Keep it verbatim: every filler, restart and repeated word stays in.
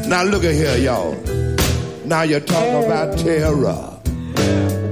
Now look at here, y'all. Now you're talking about terror.